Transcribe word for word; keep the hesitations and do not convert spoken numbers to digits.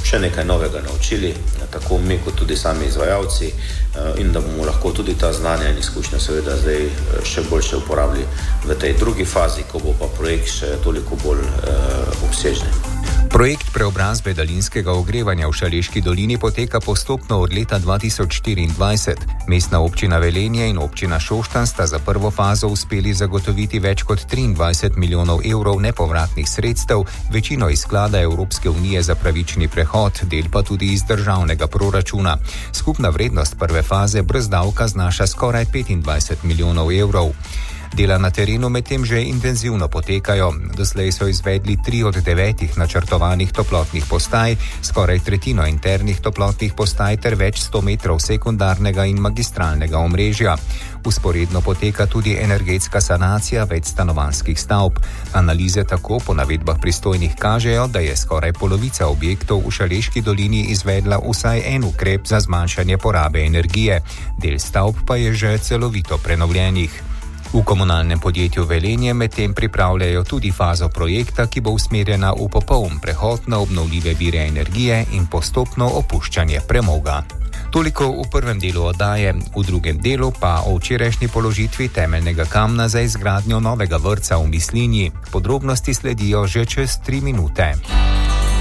še nekaj novega naučili, tako mi kot tudi sami izvajalci, in da bomo lahko tudi ta znanja in izkušnje seveda zdaj še boljše uporabili v tej drugi fazi, ko bo pa projekt še toliko bolj eh, obsežen. Projekt preobrazbe daljinskega ogrevanja v Šaleški dolini poteka postopno od leta dva tisoč štiriindvajset. Mestna občina Velenje in občina Šoštanj sta za prvo fazo uspeli zagotoviti več kot triindvajset milijonov evrov nepovratnih sredstev, večino iz sklada Evropske unije za pravični prehod, del pa tudi iz državnega proračuna. Skupna vrednost prve faze brez davka znaša skoraj petindvajset milijonov evrov. Dela na terenu medtem že intenzivno potekajo. Doslej so izvedli tri od devetih načrtovanih toplotnih postaj, skoraj tretjino internih toplotnih postaj ter več sto metrov sekundarnega in magistralnega omrežja. Usporedno poteka tudi energetska sanacija več stanovanjskih stavb. Analize tako po navedbah pristojnih kažejo, da je skoraj polovica objektov v Šaleški dolini izvedla vsaj en ukrep za zmanjšanje porabe energije. Del stavb pa je že celovito prenovljenih. V komunalnem podjetju Velenje medtem pripravljajo tudi fazo projekta, ki bo usmerjena v popoln prehod na obnovljive vire energije in postopno opuščanje premoga. Toliko v prvem delu oddaje, v drugem delu pa o včerajšnji položitvi temeljnega kamna za izgradnjo novega vrtca v Mislinji. Podrobnosti sledijo že čez tri minute.